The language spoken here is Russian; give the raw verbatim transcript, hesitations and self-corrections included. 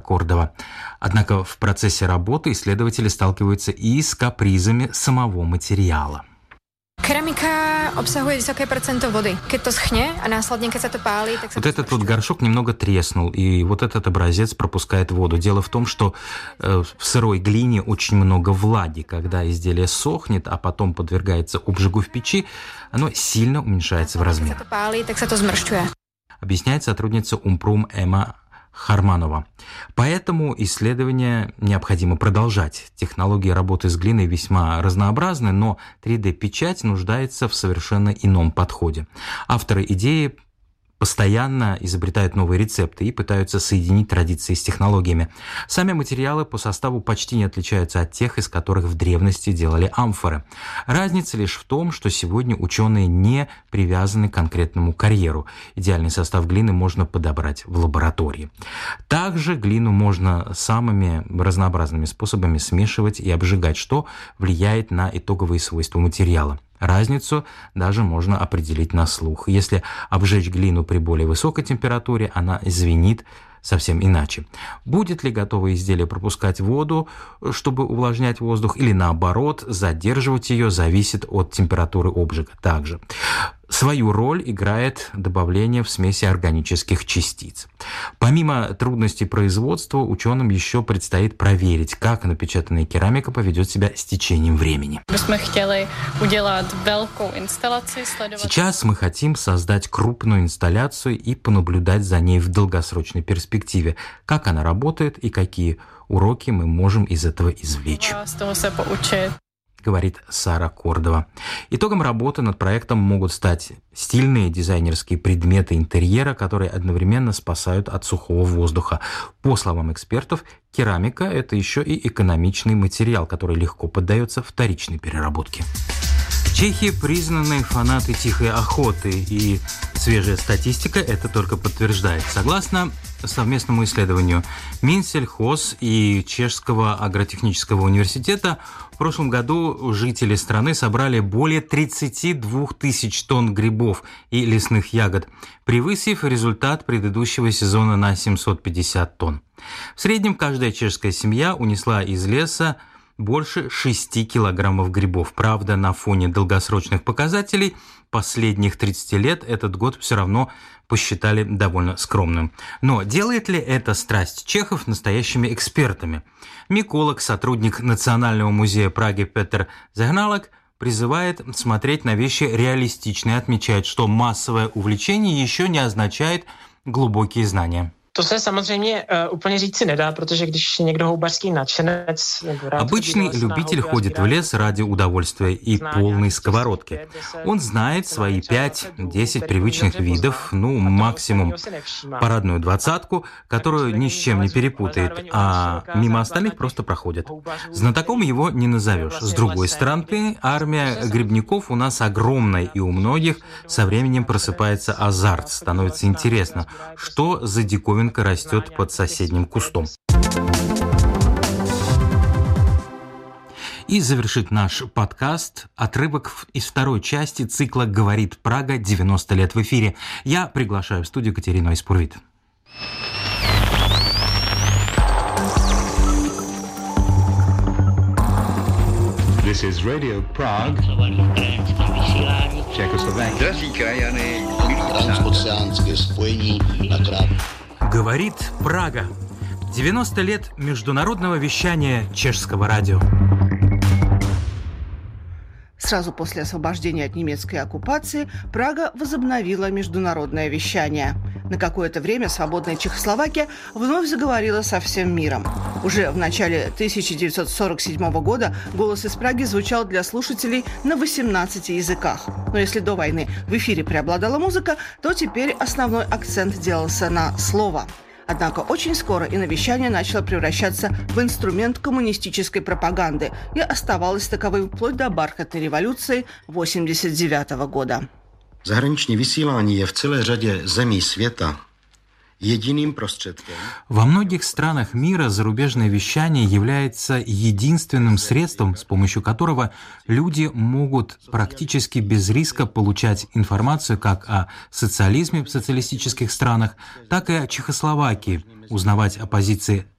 Кордова. Однако в процессе работы исследователи сталкиваются и с капризами самого материала. Keramika obsahuje vysoké procento vody. Keď to schne a následne, keď sa to pálí, tak sa Вот этот вот горшок немного треснул, и вот этот образец пропускает воду. Дело в том, что э, в сырой глине очень много влаги. Когда изделие сохнет, а потом подвергается обжигу в печи, оно сильно уменьшается в размере. Keď sa to pálí, tak sa to zmršťuje. Объясняет сотрудница Умпрум Эмма Харманова. Поэтому исследования необходимо продолжать. Технологии работы с глиной весьма разнообразны, но три дэ-печать нуждается в совершенно ином подходе. Авторы идеи постоянно изобретают новые рецепты и пытаются соединить традиции с технологиями. Сами материалы по составу почти не отличаются от тех, из которых в древности делали амфоры. Разница лишь в том, что сегодня ученые не привязаны к конкретному карьеру. Идеальный состав глины можно подобрать в лаборатории. Также глину можно самыми разнообразными способами смешивать и обжигать, что влияет на итоговые свойства материала. Разницу даже можно определить на слух. Если обжечь глину при более высокой температуре, она звенит совсем иначе. Будет ли готовое изделие пропускать воду, чтобы увлажнять воздух, или наоборот, задерживать ее, зависит от температуры обжига также. Свою роль играет добавление в смеси органических частиц. Помимо трудностей производства, ученым еще предстоит проверить, как напечатанная керамика поведет себя с течением времени. Сейчас мы хотим создать крупную инсталляцию и понаблюдать за ней в долгосрочной перспективе, как она работает и какие уроки мы можем из этого извлечь, говорит Сара Кордова. Итогом работы над проектом могут стать стильные дизайнерские предметы интерьера, которые одновременно спасают от сухого воздуха. По словам экспертов, керамика – это еще и экономичный материал, который легко поддается вторичной переработке. Чехи – признанные фанаты тихой охоты, и свежая статистика это только подтверждает. Согласно совместному исследованию Минсельхоз и Чешского агротехнического университета, в прошлом году жители страны собрали более тридцать два тысяч тонн грибов и лесных ягод, превысив результат предыдущего сезона на семьсот пятьдесят тонн. В среднем каждая чешская семья унесла из леса больше шести килограммов грибов. Правда, на фоне долгосрочных показателей последних тридцати лет этот год все равно посчитали довольно скромным. Но делает ли это страсть чехов настоящими экспертами? Миколог, сотрудник Национального музея Праги Петр Загналок призывает смотреть на вещи реалистично и отмечает, что массовое увлечение еще не означает глубокие знания. To se samozřejmě uh, úplně říci nedá, protože když někdo houbařský nadšenec... Обычный любитель ходит в лес ради удовольствия и полной сковородки. Он знает свои пять-десять привычных видов, ну, максимум парадную двадцатку, которую ни с чем не перепутает, а мимо остальных просто проходит. Знатоком его не назовешь. С другой стороны, армия грибников у нас огромная, и у многих со временем просыпается азарт, становится интересно, что за диковинка растет под соседним кустом. И завершит наш подкаст отрывок из второй части цикла «Говорит Прага. девяносто лет в эфире». Я приглашаю в студию Катерину Айспурвит. This is Radio Prague, Czechoslovakia. Drazí krajany, milí transoceánské spojení na krát. Говорит Прага. девяносто лет международного вещания чешского радио. Сразу после освобождения от немецкой оккупации Прага возобновила международное вещание. На какое-то время свободная Чехословакия вновь заговорила со всем миром. Уже в начале тысяча девятьсот сорок седьмого года «Голос из Праги» звучал для слушателей на восемнадцати языках. Но если до войны в эфире преобладала музыка, то теперь основной акцент делался на слово. Однако очень скоро иновещание начало превращаться в инструмент коммунистической пропаганды и оставалось таковым вплоть до бархатной революции восемьдесят девятого года. Zahraniční vysílání je v celé řadě zemí světa jediným prostředkem. Во многих странах мира зарубежное вещание является единственным средством, с помощью которого люди могут практически без риска получать информацию как о социализме в социалистических странах, так и о Чехословакии, узнавать о позиции